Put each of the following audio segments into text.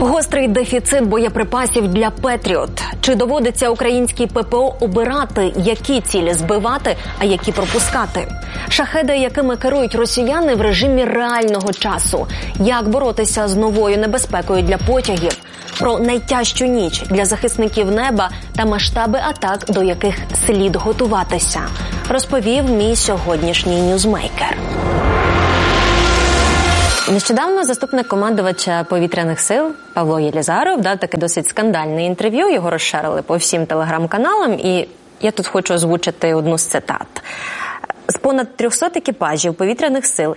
Гострий дефіцит боєприпасів для «Петріот». Чи доводиться українській ППО обирати, які цілі збивати, а які пропускати? Шахеди, якими керують росіяни в режимі реального часу. Як боротися з новою небезпекою для потягів? Про найтяжчу ніч для захисників неба та масштаби атак, до яких слід готуватися, розповів мій сьогоднішній ньюзмейкер. Нещодавно заступник командувача повітряних сил Павло Єлізаров дав таке досить скандальне інтерв'ю. Його розширили по всім телеграм-каналам, і я тут хочу озвучити одну з цитат. З понад 300 екіпажів повітряних сил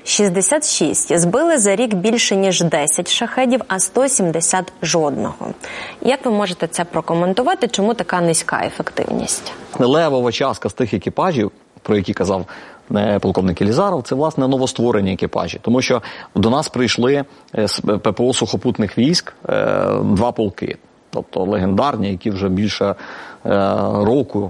66 збили за рік більше, ніж 10 шахедів, а 170 – жодного. Як ви можете це прокоментувати? Чому така низька ефективність? Левова частка з тих екіпажів, про які казав полковник Єлізаров, це, власне, новостворені екіпажі. Тому що до нас прийшли з ППО сухопутних військ 2 полки. Тобто легендарні, які вже більше року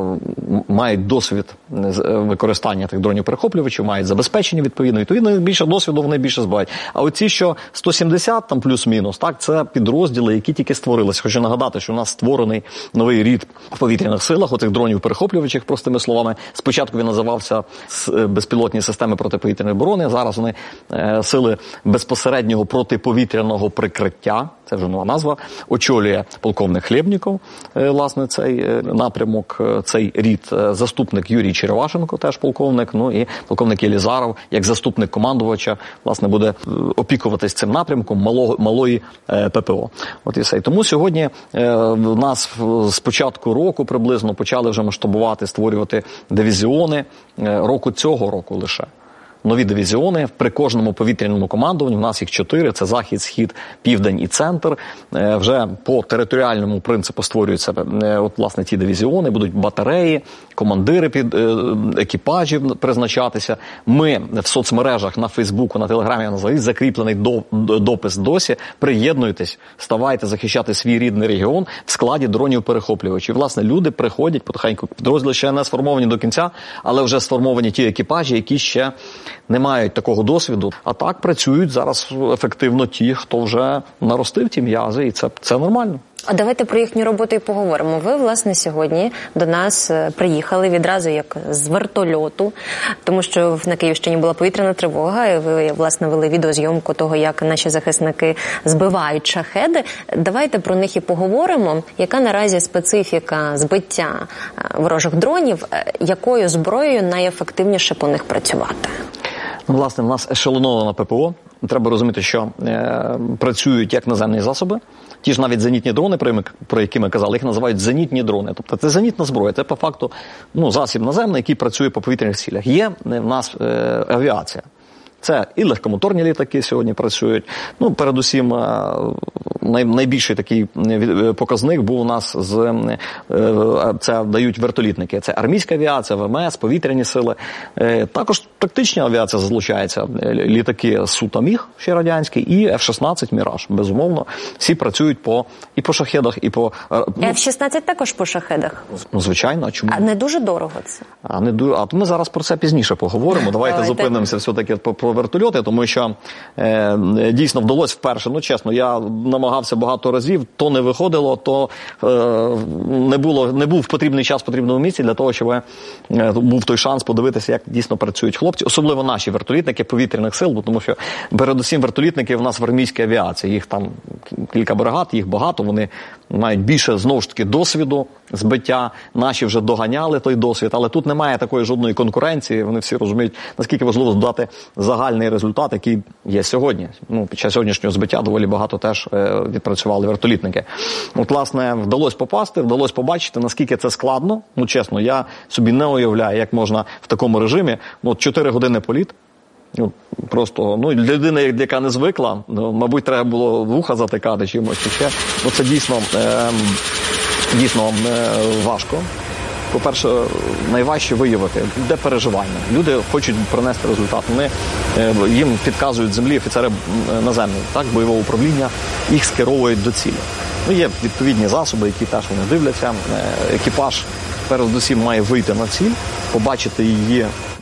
мають досвід використання тих дронів-перехоплювачів, мають забезпечення відповідно більше досвіду, вони більше збивають. А оці, що 170 там плюс-мінус, так, це підрозділи, які тільки створилися. Хочу нагадати, що у нас створений новий рід в повітряних силах, оцих дронів-перехоплювачів, простими словами. Спочатку він називався безпілотні системи протиповітряної оборони, а зараз вони сили безпосереднього протиповітряного прикриття, це вже нова назва, очолює полковник Хлєбніков, власне, цей напрямок, цей рід, заступник Юрій Черевашенко, теж полковник, ну і полковник Єлізаров, як заступник командувача, власне, буде опікуватись цим напрямком малої ППО. От і все. Тому сьогодні в нас з початку року приблизно почали вже масштабувати, створювати дивізіони, цього року лише. Нові дивізіони при кожному повітряному командуванні, у нас їх 4, це Захід, Схід, Південь і Центр. Вже по територіальному принципу створюються власне ті дивізіони, будуть батареї, командири екіпажів призначатися. Ми в соцмережах, на Фейсбуку, на Телеграмі, на закріплений допис досі. Приєднуйтесь, ставайте захищати свій рідний регіон в складі дронів-перехоплювачів. Власне, люди приходять потихеньку, підрозділи ще не сформовані до кінця, але вже сформовані ті екіпажі, які ще не мають такого досвіду. А так працюють зараз ефективно ті, хто вже наростив ті м'язи, і це нормально. А давайте про їхню роботу і поговоримо. Ви, власне, сьогодні до нас приїхали відразу як з вертольоту, тому що на Київщині була повітряна тривога, і ви, власне, вели відеозйомку того, як наші захисники збивають шахеди. Давайте про них і поговоримо. Яка наразі специфіка збиття ворожих дронів, якою зброєю найефективніше по них працювати? Власне, в нас ешелонована ППО. Треба розуміти, що працюють як наземні засоби. Ті ж навіть зенітні дрони, про які ми казали, їх називають зенітні дрони. Тобто це зенітна зброя, це по факту засіб наземний, який працює по повітряних цілях. Є в нас авіація. Це і легкомоторні літаки сьогодні працюють. Передусім, найбільший такий показник був у нас це дають вертолітники. Це армійська авіація, ВМС, повітряні сили. Також тактична авіація залучається. Літаки Су-Міг, ще радянський, і F-16 «Міраж». Безумовно, всі працюють і по шахедах, і по... F-16 також по шахедах? Звичайно, а чому? А не дуже дорого це? А ми зараз про це пізніше поговоримо. Давайте зупинимося все-таки про вертольоти, тому що дійсно вдалося вперше. Чесно, я намагався багато разів, то не виходило, то не був в потрібний час в потрібному місці для того, щоб був той шанс подивитися, як дійсно працюють хлопці, особливо наші вертолітники повітряних сил, тому що передусім вертолітники в нас в армійській авіації, їх там кілька бригад, їх багато, вони мають більше, знову ж таки, досвіду збиття, наші вже доганяли той досвід, але тут немає такої жодної конкуренції, вони всі розуміють, наскільки важливо дати загальний результат, який є сьогодні. Під час сьогоднішнього збиття доволі багато теж відпрацювали вертолітники. Власне, вдалося попасти, вдалося побачити, наскільки це складно. Чесно, я собі не уявляю, як можна в такому режимі, 4 години політ, просто, для людини, яка не звикла, мабуть, треба було вуха затикати чимось ще. Це дійсно важко. По-перше, найважче виявити, де переживання. Люди хочуть принести результат. Їм підказують землі офіцери наземні, бойового управління, їх скеровують до цілі. Є відповідні засоби, які теж вони дивляться. Екіпаж передусім має вийти на ціль, побачити її